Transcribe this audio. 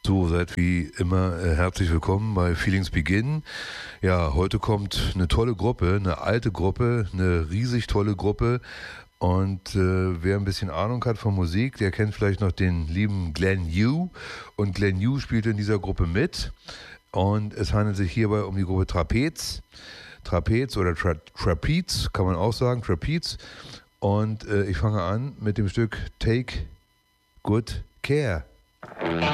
So, seid wie immer herzlich willkommen bei Feelings Begin. Ja, heute kommt eine tolle Gruppe, eine alte Gruppe, eine riesig tolle Gruppe. Und wer ein bisschen Ahnung hat von Musik, der kennt vielleicht noch den lieben Glenn Hugh. Und Glenn Hugh spielt in dieser Gruppe mit. Und es handelt sich hierbei um die Gruppe Trapez. Trapez oder Trapeze, kann man auch sagen, Trapeze. Und ich fange an mit dem Stück Take Good Care.